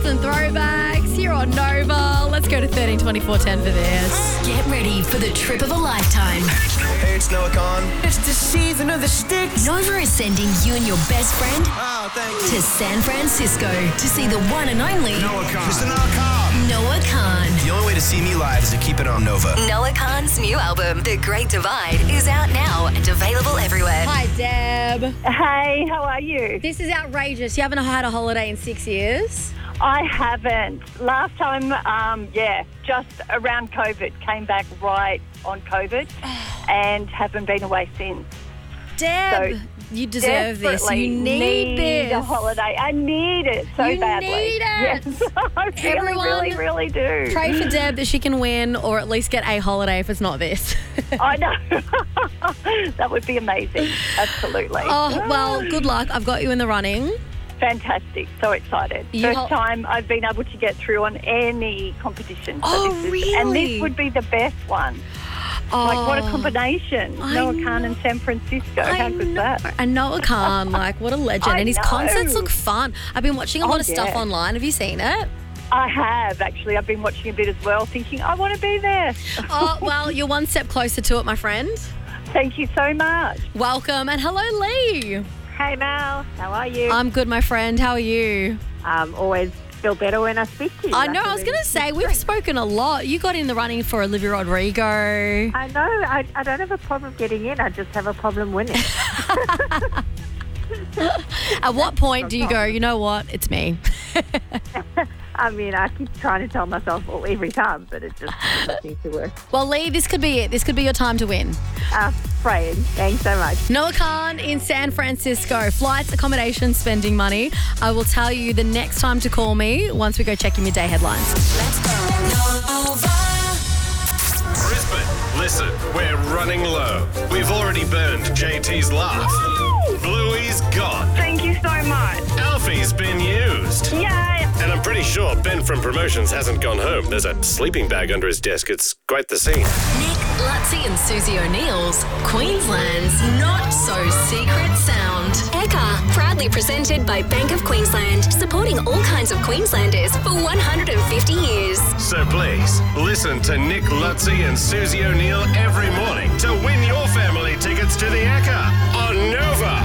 and throwbacks here on Nova. Let's go to 132410 for this. Get ready for the trip of a lifetime. Hey, it's Noah Khan. It's the season of the sticks. Nova is sending you and your best friend Oh, thank you. to San Francisco to see the one and only Noah Khan. Mr. Noah Khan. Noah Khan. The only way to see me live is to keep it on Nova. Noah Khan's new album, The Great Divide, is out now and available everywhere. Hi, Deb. Hey, how are you? This is outrageous. You haven't had a holiday in 6 years? I haven't. Last time, just around COVID. Came back right on COVID and haven't been away since. Deb, So, you deserve this. Desperately You need this. a holiday. I need it so You badly. need it. Yes, I Everyone really do. Pray for Deb that she can win or at least get a holiday if it's not this. I know. That would be amazing. Absolutely. Oh, well, good luck. I've got you in the running. Fantastic. So excited. First time I've been able to get through on any competition. Oh, this is, really? And this would be the best one. Like, what a combination. I Noah Khan in San Francisco. How good's that? And Noah Khan, like, what a legend. I And his know. concerts look fun. I've been watching a lot of stuff yeah. online. Have you seen it? I have, actually. I've been watching a bit as well, thinking, I want to be there. Oh, well, you're one step closer to it, my friend. Thank you so much. Welcome. And hello, Lee. Hey Mel, how are you? I'm good, my friend. How are you? Always feel better when I speak to you. I know. I was going to say, we've spoken a lot. You got in the running for Olivia Rodrigo. I know. I don't have a problem getting in. I just have a problem winning. At what point do you go, you know what? It's me. I mean, I keep trying to tell myself every time, but it just doesn't seem to work. Well, Lee, this could be it. This could be your time to win. Praying. Thanks so much. Noah Khan in San Francisco. Flights, accommodation, spending money. I will tell you the next time to call me once we go check your midday headlines. Let's go. Nova. Brisbane, listen, we're running low. We've already burned JT's laugh. Bluey's gone. Thank you so much. Alfie's been used. Yay. And I'm pretty sure Ben from Promotions hasn't gone home. There's a sleeping bag under his desk. It's quite the scene. Nick, Lutzi and Susie O'Neill's Queensland's Not So Secret Sound. Eka, proudly presented by Bank of Queensland, supporting all kinds of Queenslanders for 150 years. So please, listen to Nick, Lutzi and Susie O'Neill every morning to win your family tickets to the Ekka on Nova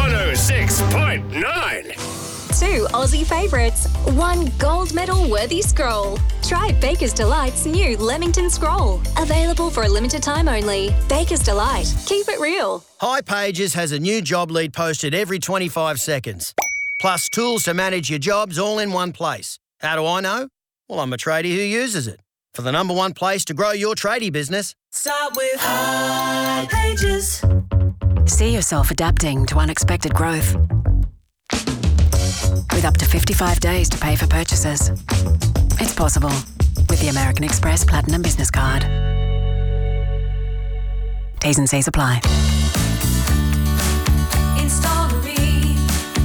106.9. 2 Aussie favourites, 1 gold medal worthy scroll. Try Baker's Delight's new Leamington Scroll. Available for a limited time only. Baker's Delight. Keep it real. High Pages has a new job lead posted every 25 seconds. Plus tools to manage your jobs all in one place. How do I know? Well, I'm a tradie who uses it. For the number one place to grow your tradie business, Start with High Pages. See yourself adapting to unexpected growth. With up to 55 days to pay for purchases. It's possible with the American Express Platinum Business Card. T's and C's apply. Installery.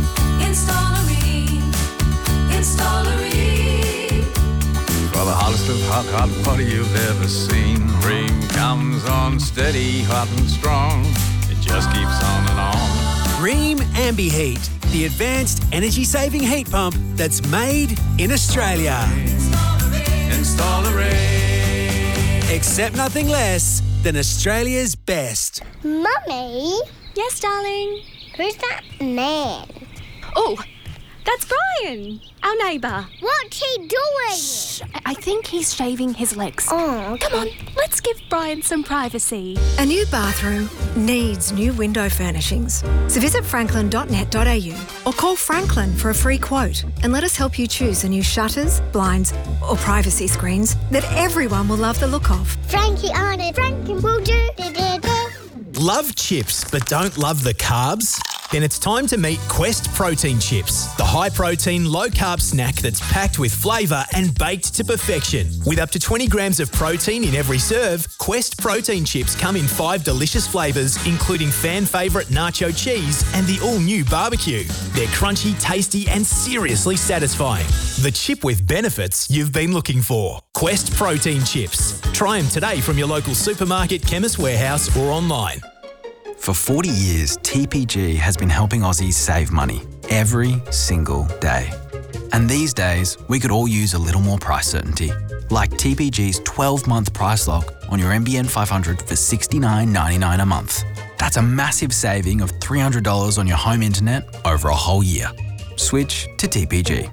For the hottest of hot water you've ever seen. Ream comes on steady, hot and strong. It just keeps on and on. Ream AmbiHeat, the advanced energy-saving heat pump that's made in Australia. Installery. Accept nothing less than Australia's best. Mummy? Yes, darling? Who's that man? Oh, that's Brian, our neighbour. What's he doing? Shh, I think he's shaving his legs. Oh, okay. Come on, let's give Brian some privacy. A new bathroom needs new window furnishings. So visit franklin.net.au or call Franklin for a free quote and let us help you choose the new shutters, blinds or privacy screens that everyone will love the look of. Frankie on it. Frankie will do. Love chips but don't love the carbs? Then it's time to meet Quest Protein Chips, the high-protein, low-carb snack that's packed with flavour and baked to perfection. With up to 20 grams of protein in every serve, Quest Protein Chips come in 5 delicious flavours, including fan favourite nacho cheese and the all-new barbecue. They're crunchy, tasty and seriously satisfying. The chip with benefits you've been looking for. Quest Protein Chips. Try them today from your local supermarket, Chemist Warehouse or online. For 40 years, TPG has been helping Aussies save money every single day. And these days, we could all use a little more price certainty. Like TPG's 12-month price lock on your NBN 500 for $69.99 a month. That's a massive saving of $300 on your home internet over a whole year. Switch to TPG.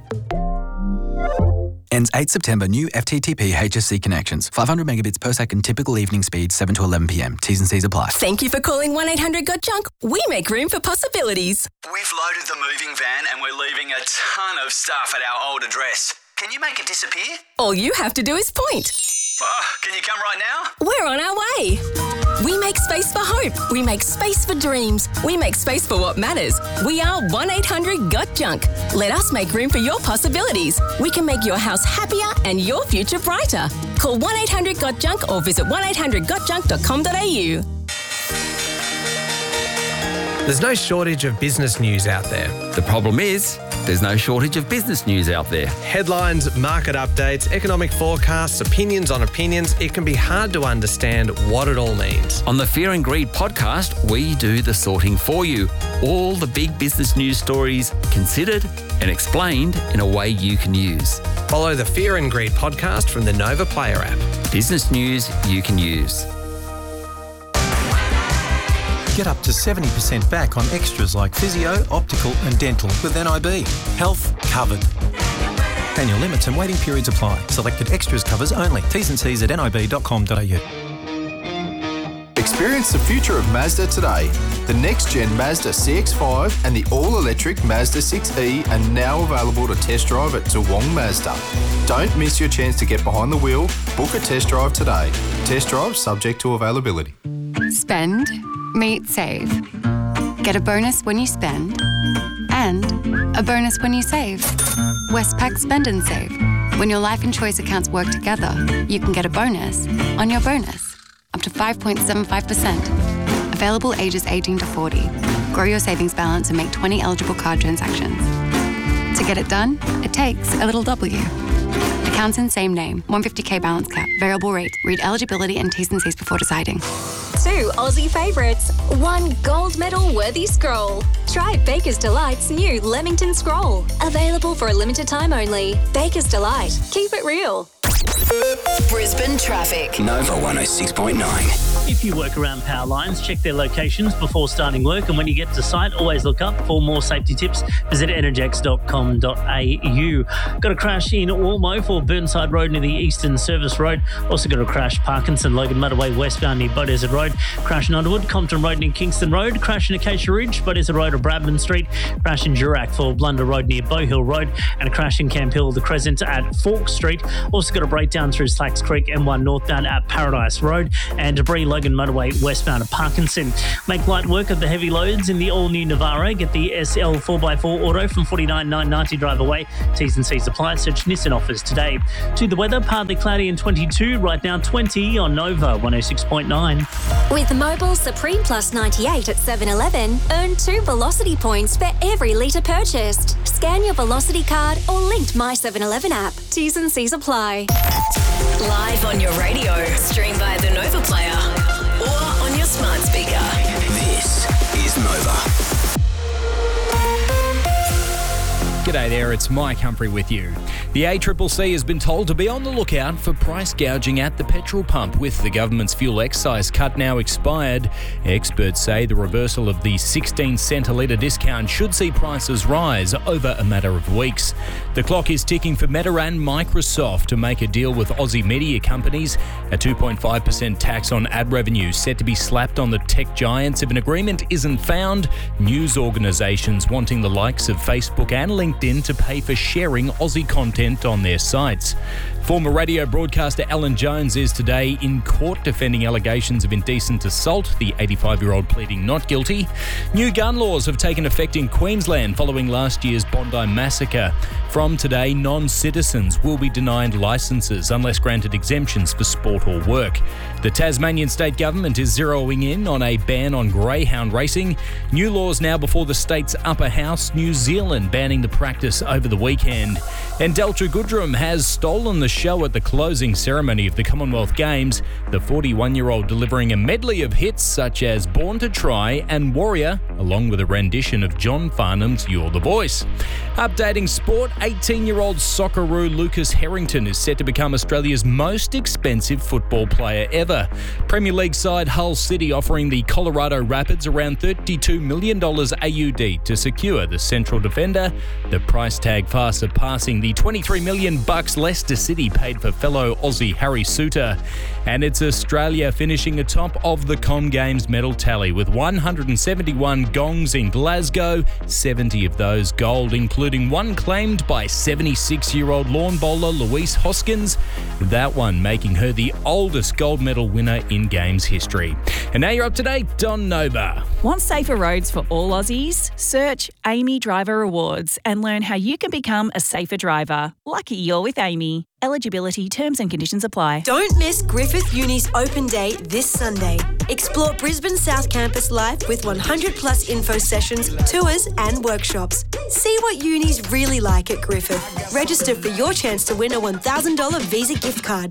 Ends 8 September. New FTTP HSC connections. 500 megabits per second. Typical evening speed 7 to 11 p.m. T's and C's apply. Thank you for calling 1-800-GOT-JUNK. We make room for possibilities. We've loaded the moving van and we're leaving a ton of stuff at our old address. Can you make it disappear? All you have to do is point. Oh, can you come right now? We're on our way. We make space for hope. We make space for dreams. We make space for what matters. We are 1-800-GOT-JUNK. Let us make room for your possibilities. We can make your house happier and your future brighter. Call 1-800-GOT-JUNK or visit 1-800-GOTJUNK.com.au. There's no shortage of business news out there. The problem is, there's no shortage of business news out there. Headlines, market updates, economic forecasts, opinions on opinions. It can be hard to understand what it all means. On the Fear and Greed podcast, we do the sorting for you. All the big business news stories considered and explained in a way you can use. Follow the Fear and Greed podcast from the Nova Player app. Business news you can use. Get up to 70% back on extras like physio, optical and dental with NIB. Health covered. Annual limits and waiting periods apply. Selected extras covers only. T's and C's at nib.com.au. Experience the future of Mazda today. The next-gen Mazda CX-5 and the all-electric Mazda 6e are now available to test drive at Toowong Mazda. Don't miss your chance to get behind the wheel. Book a test drive today. Test drive subject to availability. Spend, meet, save. Get a bonus when you spend and a bonus when you save. Westpac Spend and Save. When your life and choice accounts work together, you can get a bonus on your bonus, up to 5.75%. Available ages 18 to 40. Grow your savings balance and make 20 eligible card transactions. To get it done, it takes a little W. Accounts in same name. 150k balance cap. Variable rate. Read eligibility and T's and C's before deciding. 2 Aussie favourites, 1 gold medal worthy scroll. Try Baker's Delight's new Leamington Scroll. Available for a limited time only. Baker's Delight. Keep it real. Brisbane traffic. Nova 106.9. If you work around power lines, check their locations before starting work, and when you get to site, always look up for more safety tips. Visit energex.com.au. Got a crash in Ormo for Burnside Road near the Eastern Service Road. Also got a crash Parkinson Logan Motorway westbound near Beaudesert Road. Crash in Underwood, Compton Road near Kingston Road. Crash in Acacia Ridge, Beaudesert Road or Bradman Street. Crash in Durack for Blunder Road near Bow Hill Road. And a crash in Camp Hill, the Crescent at Fork Street. Also got a breakdown through Slacks Creek M1 northbound at Paradise Road. And Debris Logan Motorway westbound at Parkinson. Make light work of the heavy loads in the all-new Navara. Get the SL 4x4 auto from $49,990 drive away. T's and C's apply. Search Nissan offers today. To the weather, partly cloudy and 22. Right now 20 on Nova 106.9. With Mobile Supreme Plus 98 at 7-Eleven, earn 2 Velocity points for every litre purchased. Scan your Velocity card or linked My 7-Eleven app. T's and C's apply. Live on your radio, stream via the Nova Player or on your smart speaker. This is Nova. G'day there, it's Mike Humphrey with you. The ACCC has been told to be on the lookout for price gouging at the petrol pump. With the government's fuel excise cut now expired, experts say the reversal of the 16 cent a litre discount should see prices rise over a matter of weeks. The clock is ticking for Meta and Microsoft to make a deal with Aussie media companies. A 2.5% tax on ad revenue set to be slapped on the tech giants if an agreement isn't found. News organisations wanting the likes of Facebook and LinkedIn to pay for sharing Aussie content on their sites. Former radio broadcaster Alan Jones is today in court defending allegations of indecent assault, the 85-year-old pleading not guilty. New gun laws have taken effect in Queensland following last year's Bondi massacre. From today, non-citizens will be denied licences unless granted exemptions for sport or work. The Tasmanian state government is zeroing in on a ban on greyhound racing. New laws now before the state's upper house, New Zealand banning the practice over the weekend. And Delta Goodrum has stolen the show at the closing ceremony of the Commonwealth Games, the 41-year-old delivering a medley of hits such as Born to Try and Warrior, along with a rendition of John Farnham's You're the Voice. Updating sport, 18-year-old Socceroo Lucas Harrington is set to become Australia's most expensive football player ever. Premier League side Hull City offering the Colorado Rapids around $32 million AUD to secure the central defender, the price tag far surpassing the $23 million Leicester City paid for fellow Aussie Harry Suter. And it's Australia finishing atop of the Com Games medal tally with 171 gongs in Glasgow, 70 of those gold, including one claimed by 76-year-old lawn bowler Louise Hoskins, that one making her the oldest gold medal winner in Games history. And now you're up to date on Nova. Want safer roads for all Aussies? Search Amy Driver Rewards and learn how you can become a safer driver. Lucky you're with Amy. Eligibility, terms and conditions apply. Don't miss Griffith Uni's open day this Sunday. Explore Brisbane South Campus live with 100 plus info sessions, tours and workshops. See what uni's really like at Griffith. Register for your chance to win a $1,000 Visa gift card.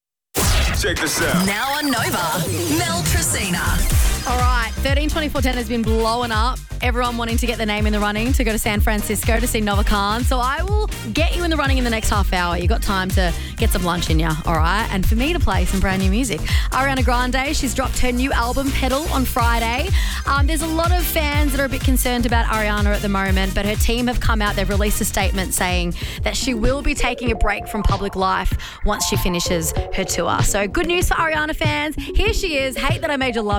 Check this out. Now on Nova, Mel Tresina. All right, 13-24-10 has been blowing up. Everyone wanting to get their name in the running to go to San Francisco to see Nova Khan. So I will get you in the running in the next half hour. You got time to get some lunch in you, all right? And for me to play some brand new music. Ariana Grande, she's dropped her new album, Pedal, on Friday. There's a lot of fans that are a bit concerned about Ariana at the moment, but her team have come out, they've released a statement saying that she will be taking a break from public life once she finishes her tour. So good news for Ariana fans. Here she is, Hate That I Made You Love